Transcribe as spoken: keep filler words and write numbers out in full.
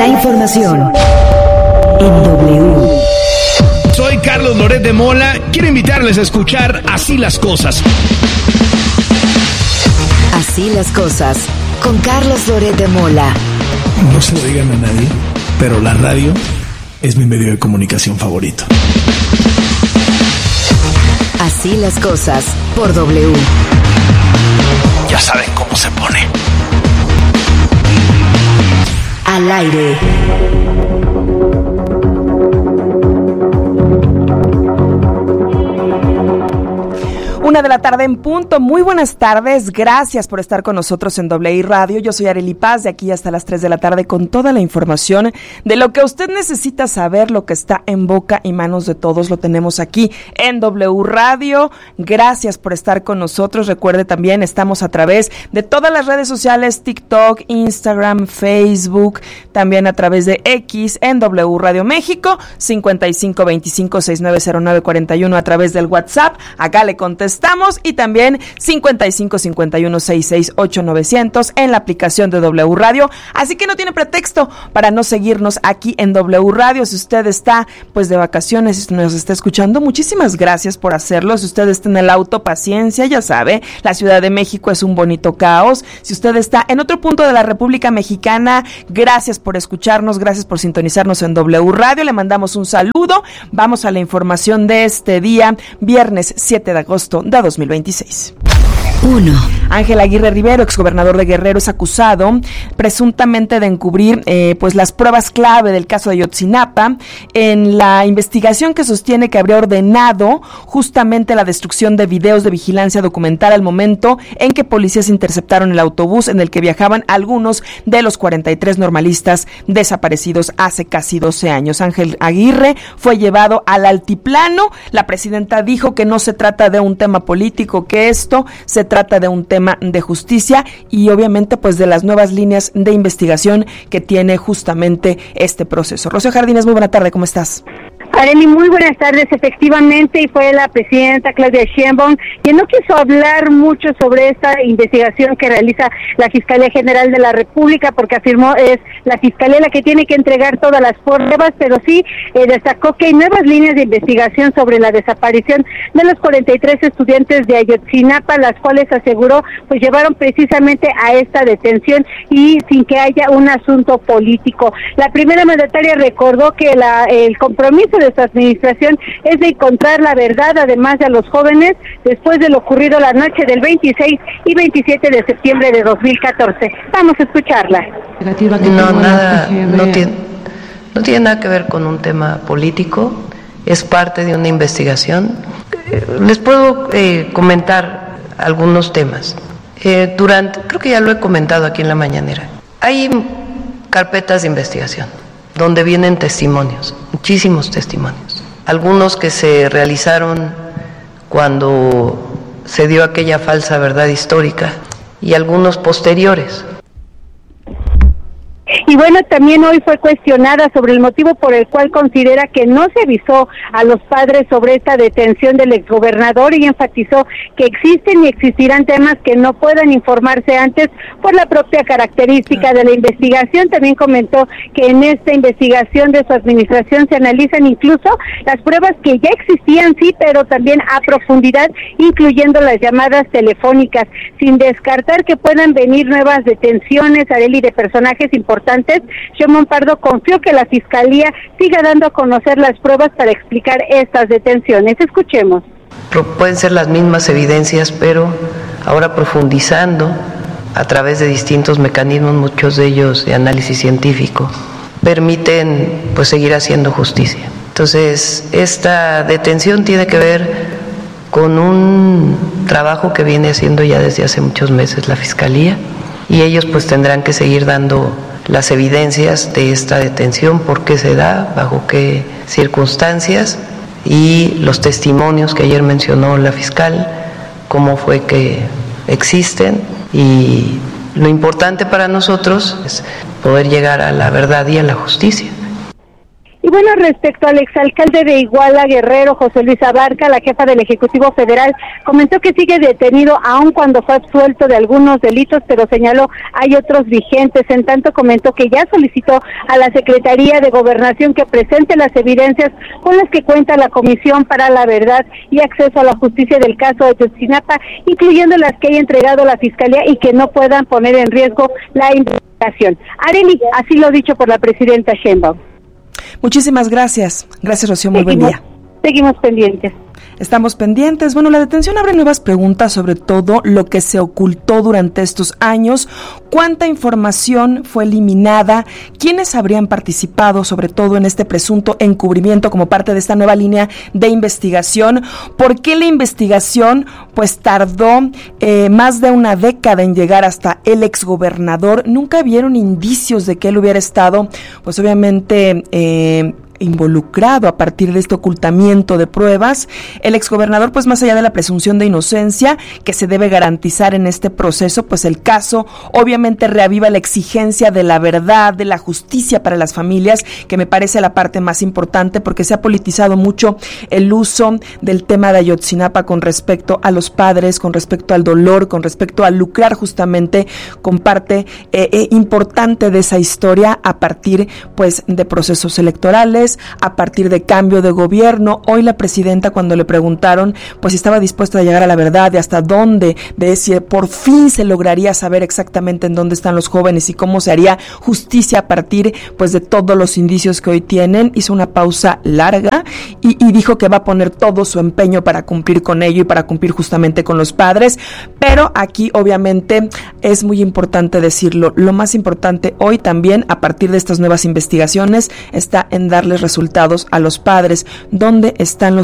La información en W. Soy Carlos Loret de Mola. Quiero invitarles a escuchar Así las Cosas. Así las Cosas, con Carlos Loret de Mola. No se lo digan a nadie, pero la radio es mi medio de comunicación favorito. Así las Cosas, por W. Ya saben cómo se pone. Al aire. Una de la tarde en punto. Muy buenas tardes. Gracias por estar con nosotros en W Radio. Yo soy Arely Paz, de aquí hasta las tres de la tarde con toda la información de lo que usted necesita saber, lo que está en boca y manos de todos, lo tenemos aquí en W Radio. Gracias por estar con nosotros. Recuerde también, estamos a través de todas las redes sociales, TikTok, Instagram, Facebook, también a través de X en W Radio México, cincuenta y cinco veinticinco sesenta y nueve cero nueve cuarenta y uno a través del WhatsApp. Acá le contesto. Estamos y también cincuenta y cinco cincuenta y uno sesenta y seis ocho novecientos en la aplicación de W Radio, así que no tiene pretexto para no seguirnos aquí en W Radio. Si usted está pues de vacaciones y nos está escuchando, muchísimas gracias por hacerlo. Si usted está en el auto, paciencia, ya sabe, la Ciudad de México es un bonito caos. Si usted está en otro punto de la República Mexicana, gracias por escucharnos, gracias por sintonizarnos en W Radio, le mandamos un saludo. Vamos a la información de este día, viernes siete de agosto de dos mil veintiséis. uno. Ángel Aguirre Rivero, exgobernador de Guerrero, es acusado presuntamente de encubrir eh, pues las pruebas clave del caso de Ayotzinapa en la investigación que sostiene que habría ordenado justamente la destrucción de videos de vigilancia documental al momento en que policías interceptaron el autobús en el que viajaban algunos de los cuarenta y tres normalistas desaparecidos hace casi doce años. Ángel Aguirre fue llevado al altiplano. La presidenta dijo que no se trata de un tema político, que esto se trata de un tema de justicia y obviamente pues de las nuevas líneas de investigación que tiene justamente este proceso. Rocío Jardines, muy buena tarde, ¿cómo estás? Arely, muy buenas tardes. Efectivamente, y fue la presidenta Claudia Sheinbaum quien no quiso hablar mucho sobre esta investigación que realiza la Fiscalía General de la República, porque afirmó es la Fiscalía la que tiene que entregar todas las pruebas, pero sí eh, destacó que hay nuevas líneas de investigación sobre la desaparición de los cuarenta y tres estudiantes de Ayotzinapa, las cuales aseguró pues llevaron precisamente a esta detención y sin que haya un asunto político. La primera mandataria recordó que la, el compromiso de su administración es de encontrar la verdad, además de a los jóvenes, después de lo ocurrido la noche del veintiséis y veintisiete de septiembre de dos mil catorce. Vamos a escucharla. No, nada, no tiene, no tiene nada que ver con un tema político, es parte de una investigación. Les puedo eh, comentar algunos temas. Eh, durante, creo que ya lo he comentado aquí en la mañanera, hay carpetas de investigación donde vienen testimonios, muchísimos testimonios, algunos que se realizaron cuando se dio aquella falsa verdad histórica y algunos posteriores. Y bueno, también hoy fue cuestionada sobre el motivo por el cual considera que no se avisó a los padres sobre esta detención del exgobernador y enfatizó que existen y existirán temas que no puedan informarse antes por la propia característica de la investigación. También comentó que en esta investigación de su administración se analizan incluso las pruebas que ya existían, sí, pero también a profundidad, incluyendo las llamadas telefónicas, sin descartar que puedan venir nuevas detenciones, Arely, de personajes importantes. Sheinbaum Pardo confió que la Fiscalía siga dando a conocer las pruebas para explicar estas detenciones. Escuchemos. Pueden ser las mismas evidencias, pero ahora profundizando a través de distintos mecanismos, muchos de ellos de análisis científico, permiten pues seguir haciendo justicia. Entonces, esta detención tiene que ver con un trabajo que viene haciendo ya desde hace muchos meses la Fiscalía, y ellos pues tendrán que seguir dando las evidencias de esta detención, por qué se da, bajo qué circunstancias, y los testimonios que ayer mencionó la fiscal, cómo fue que existen, y lo importante para nosotros es poder llegar a la verdad y a la justicia. Y bueno, respecto al exalcalde de Iguala, Guerrero, José Luis Abarca, la jefa del Ejecutivo Federal, comentó que sigue detenido aun cuando fue absuelto de algunos delitos, pero señaló hay otros vigentes. En tanto, comentó que ya solicitó a la Secretaría de Gobernación que presente las evidencias con las que cuenta la Comisión para la Verdad y Acceso a la Justicia del caso de Ayotzinapa, incluyendo las que haya entregado la Fiscalía y que no puedan poner en riesgo la investigación. Arely, así lo dicho por la presidenta Sheinbaum. Muchísimas gracias. Gracias, Rocío. Muy seguimos, buen día. Seguimos pendientes. Estamos pendientes. Bueno, la detención abre nuevas preguntas sobre todo lo que se ocultó durante estos años, cuánta información fue eliminada, quiénes habrían participado sobre todo en este presunto encubrimiento como parte de esta nueva línea de investigación, por qué la investigación pues tardó eh, más de una década en llegar hasta el exgobernador, nunca vieron indicios de que él hubiera estado pues obviamente eh, involucrado a partir de este ocultamiento de pruebas. El exgobernador, pues más allá de la presunción de inocencia que se debe garantizar en este proceso, pues el caso obviamente reaviva la exigencia de la verdad, de la justicia para las familias, que me parece la parte más importante porque se ha politizado mucho el uso del tema de Ayotzinapa con respecto a los padres, con respecto al dolor, con respecto a lucrar justamente con parte eh, eh, importante de esa historia a partir pues de procesos electorales, a partir de cambio de gobierno. Hoy la presidenta, cuando le preguntaron pues si estaba dispuesta a llegar a la verdad y hasta dónde, de si por fin se lograría saber exactamente en dónde están los jóvenes y cómo se haría justicia a partir pues de todos los indicios que hoy tienen, hizo una pausa larga y, y dijo que va a poner todo su empeño para cumplir con ello y para cumplir justamente con los padres, pero aquí obviamente es muy importante decirlo, lo más importante hoy también a partir de estas nuevas investigaciones está en darles resultados a los padres, dónde están los